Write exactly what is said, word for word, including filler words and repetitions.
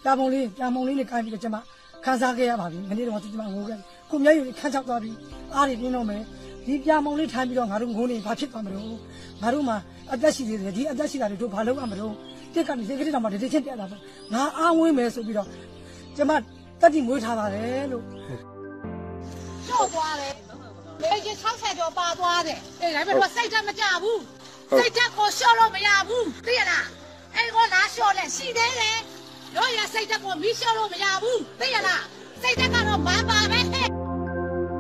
ပြာမုံလေးပြာမုံလေးနဲ့ကိုင်းပြီးတော့ကျွန်မခန်းစားခဲ့ရပါပြီမနေ့တော့ကျွန်မငိုခဲ့ခုမျက်ရည်ခန်းချောက်သွားပြီးအားတွေပြင်းတော့မယ်ဒီပြာမုံလေးထိုင်ပြီးတော့ငါတို့ငိုနေဘာဖြစ်သွားမလို့ငါတို့မှာအသက်ရှိသေးတယ်ဒီအသက်ရှိတာတွေတို့ဘာလုပ်ရမလို့တက်ကနေစိတ်ကလေးတော့မှတတိချင်းပြတ်လာတော့ငါအားဝင်းမယ်ဆိုပြီးတော့ကျွန်မတက်တိမွေးထားပါတယ်လို့ကျော်သွားတယ်လေကြီး၆ဆယ်ကျော်ပါသွားတယ်အေးဒါပေမဲ့တော့စိတ်ဓာတ်မကြဘူးစိတ်ဓာတ်ကိုလျှော့လို့မရဘူးသိရလားအဲ့ကိုလားလျှော့လဲရှိသေးတယ်တို့ရစိတ်ဓာတ်ကိုမီးလျှော့လို့မရဘူးသိရလားစိတ်ဓာတ်ကတော့မပါပဲ